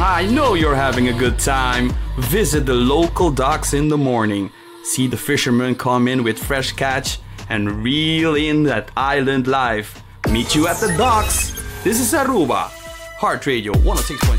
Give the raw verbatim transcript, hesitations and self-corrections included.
I know you're having a good time. Visit the local docks in the morning. See the fishermen come in with fresh catch and reel in that island life. Meet you at the docks. This is Aruba. Heart Radio one oh six point seven.